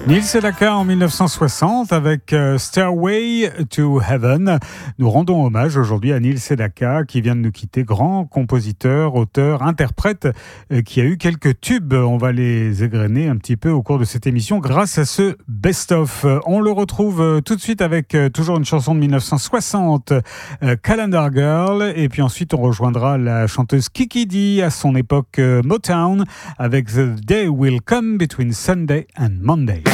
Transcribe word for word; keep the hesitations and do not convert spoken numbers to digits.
Neil Sedaka en dix-neuf cent soixante avec euh, Stairway to Heaven. Nous rendons hommage aujourd'hui à Neil Sedaka qui vient de nous quitter, grand compositeur, auteur, interprète euh, qui a eu quelques tubes. On va les égrener un petit peu au cours de cette émission grâce à ce best-of. On le retrouve euh, tout de suite avec euh, toujours une chanson de dix-neuf cent soixante, euh, Calendar Girl, et puis ensuite on rejoindra la chanteuse Kiki Dee à son époque euh, Motown avec The Day Will Come Between Sunday and Monday.